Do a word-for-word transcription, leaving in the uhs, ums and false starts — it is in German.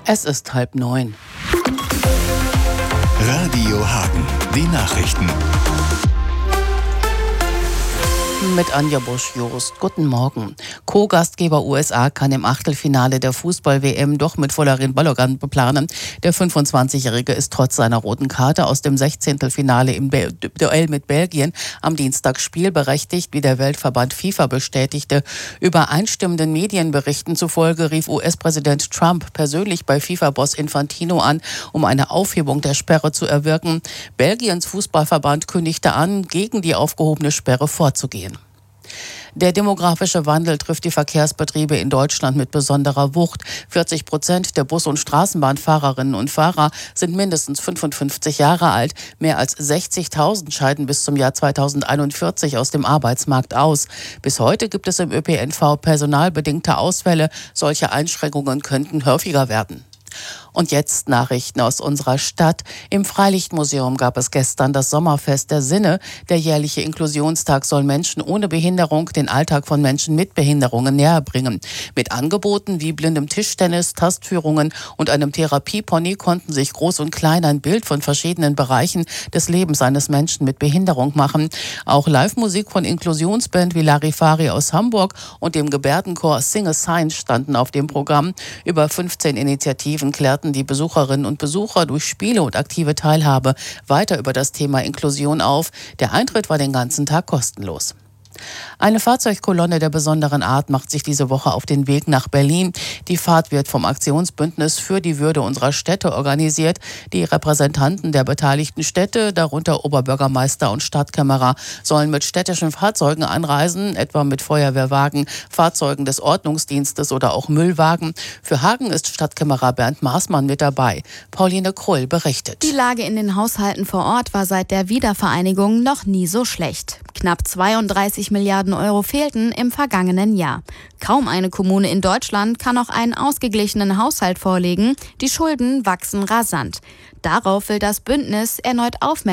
Es ist halb neun. Radio Hagen, die Nachrichten. Mit Anja Busch-Jost. Guten Morgen. Co-Gastgeber U S A kann im Achtelfinale der Fußball-W M doch mit Folarin Balogun beplanen. Der fünfundzwanzigjährige ist trotz seiner roten Karte aus dem Sechzehntelfinale im Be- Duell mit Belgien am Dienstag spielberechtigt, wie der Weltverband FIFA bestätigte. Übereinstimmenden Medienberichten zufolge rief U S-Präsident Trump persönlich bei FIFA-Boss Infantino an, um eine Aufhebung der Sperre zu erwirken. Belgiens Fußballverband kündigte an, gegen die aufgehobene Sperre vorzugehen. Der demografische Wandel trifft die Verkehrsbetriebe in Deutschland mit besonderer Wucht. vierzig Prozent der Bus- und Straßenbahnfahrerinnen und Fahrer sind mindestens fünfundfünfzig Jahre alt. Mehr als sechzigtausend scheiden bis zum Jahr zweitausendeinundvierzig aus dem Arbeitsmarkt aus. Bis heute gibt es im Ö P N V personalbedingte Ausfälle. Solche Einschränkungen könnten häufiger werden. Und jetzt Nachrichten aus unserer Stadt. Im Freilichtmuseum gab es gestern das Sommerfest der Sinne. Der jährliche Inklusionstag soll Menschen ohne Behinderung den Alltag von Menschen mit Behinderungen näher bringen. Mit Angeboten wie blindem Tischtennis, Tastführungen und einem Therapiepony konnten sich Groß und Klein ein Bild von verschiedenen Bereichen des Lebens eines Menschen mit Behinderung machen. Auch Live-Musik von Inklusionsband wie Larifari aus Hamburg und dem Gebärdenchor Sing a Sign standen auf dem Programm. Über fünfzehn Initiativen klärten die Besucherinnen und Besucher durch Spiele und aktive Teilhabe weiter über das Thema Inklusion auf. Der Eintritt war den ganzen Tag kostenlos. Eine Fahrzeugkolonne der besonderen Art macht sich diese Woche auf den Weg nach Berlin. Die Fahrt wird vom Aktionsbündnis für die Würde unserer Städte organisiert. Die Repräsentanten der beteiligten Städte, darunter Oberbürgermeister und Stadtkämmerer, sollen mit städtischen Fahrzeugen anreisen, etwa mit Feuerwehrwagen, Fahrzeugen des Ordnungsdienstes oder auch Müllwagen. Für Hagen ist Stadtkämmerer Bernd Maßmann mit dabei. Pauline Krull berichtet. Die Lage in den Haushalten vor Ort war seit der Wiedervereinigung noch nie so schlecht. Knapp zweiunddreißig Milliarden Euro fehlten im vergangenen Jahr. Kaum eine Kommune in Deutschland kann noch einen ausgeglichenen Haushalt vorlegen. Die Schulden wachsen rasant. Darauf will das Bündnis erneut aufmerksam